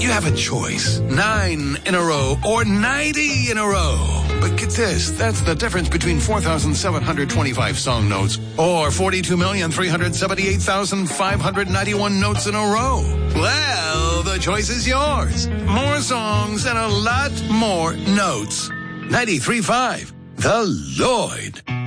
You have a choice. 9 in a row or 90 in a row. But get this, that's the difference between 4,725 song notes or 42,378,591 notes in a row. Well, the choice is yours. More songs and a lot more notes. 93.5, The Lloyd.